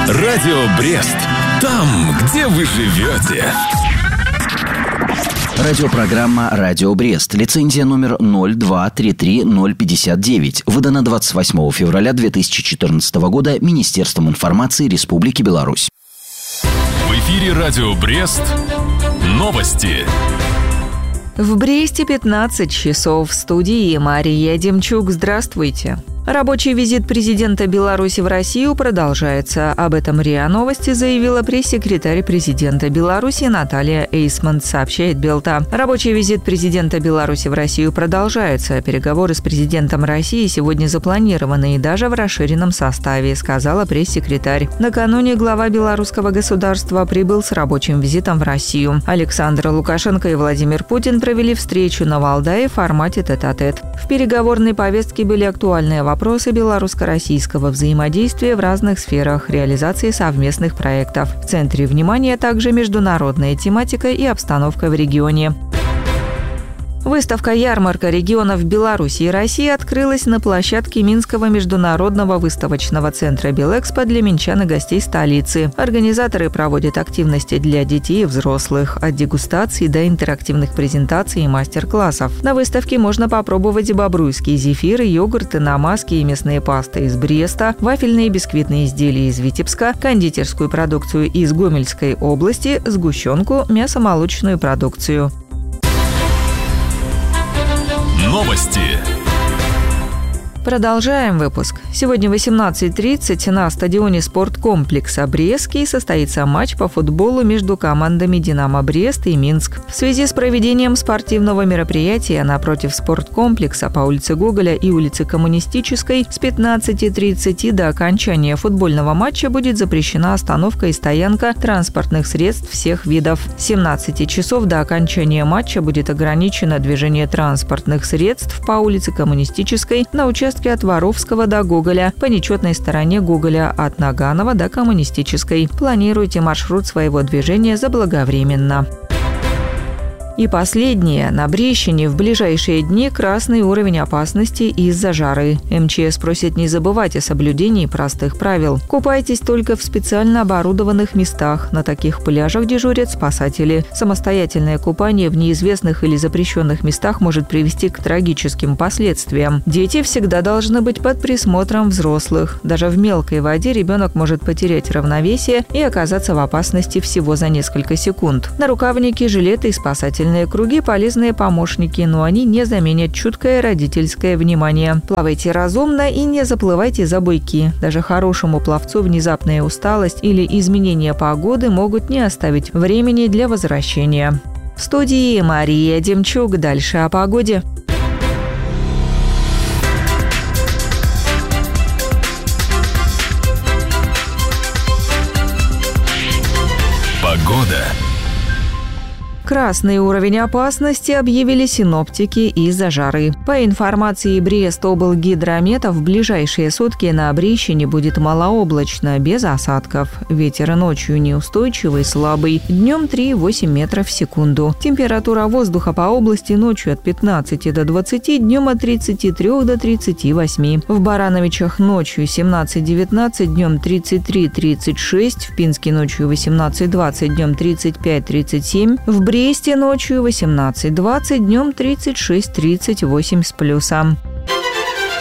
Радио Брест. Там, где вы живете. Радиопрограмма «Радио Брест». Лицензия номер 0233059. Выдана 28 февраля 2014 года Министерством информации Республики Беларусь. В эфире «Радио Брест». Новости. В Бресте 15 часов. В студии Мария Демчук. Здравствуйте. Рабочий визит президента Беларуси в Россию продолжается. Об этом РИА Новости заявила пресс-секретарь президента Беларуси Наталья Эйсмонт, сообщает Белта. Рабочий визит президента Беларуси в Россию продолжается. Переговоры с президентом России сегодня запланированы и даже в расширенном составе, сказала пресс-секретарь. Накануне глава белорусского государства прибыл с рабочим визитом в Россию. Александр Лукашенко и Владимир Путин провели встречу на Валдае в формате тет-а-тет. В переговорной повестке были актуальные вопросы белорусско-российского взаимодействия в разных сферах реализации совместных проектов. В центре внимания также международная тематика и обстановка в регионе. Выставка-ярмарка регионов Беларуси и России открылась на площадке Минского международного выставочного центра «Белэкспо» для минчан и гостей столицы. Организаторы проводят активности для детей и взрослых, от дегустаций до интерактивных презентаций и мастер-классов. На выставке можно попробовать бобруйские зефиры, йогурты, намазки и мясные пасты из Бреста, вафельные и бисквитные изделия из Витебска, кондитерскую продукцию из Гомельской области, сгущенку, мясо-молочную продукцию. Новости. Продолжаем выпуск. Сегодня в 18:30 на стадионе спорткомплекса «Брестский» состоится матч по футболу между командами «Динамо Брест» и «Минск». В связи с проведением спортивного мероприятия напротив спорткомплекса по улице Гоголя и улице Коммунистической с 15:30 до окончания футбольного матча будет запрещена остановка и стоянка транспортных средств всех видов. С 17 часов до окончания матча будет ограничено движение транспортных средств по улице Коммунистической на участке от Воровского до Гоголя, по нечетной стороне Гоголя от Наганова до Коммунистической. Планируйте маршрут своего движения заблаговременно. И последнее. На Брещине в ближайшие дни красный уровень опасности из-за жары. МЧС просит не забывать о соблюдении простых правил. Купайтесь только в специально оборудованных местах. На таких пляжах дежурят спасатели. Самостоятельное купание в неизвестных или запрещенных местах может привести к трагическим последствиям. Дети всегда должны быть под присмотром взрослых. Даже в мелкой воде ребенок может потерять равновесие и оказаться в опасности всего за несколько секунд. Нарукавники, жилеты и спасательные круги – полезные помощники, но они не заменят чуткое родительское внимание. Плавайте разумно и не заплывайте за буйки. Даже хорошему пловцу внезапная усталость или изменение погоды могут не оставить времени для возвращения. В студии Мария Демчук. Дальше о погоде. Погода. Красный уровень опасности объявили синоптики из-за жары. По информации Брест-облгидромета, в ближайшие сутки на Брещине будет малооблачно, без осадков. Ветер ночью неустойчивый, слабый, днем 3,8 метров в секунду. Температура воздуха по области ночью от 15 до 20, днем от 33 до 38. В Барановичах ночью 17-19, днем 33-36, в Пинске ночью 18-20, днем 35-37, в Бресте ночью 18-20, днем 36-38 с плюсом.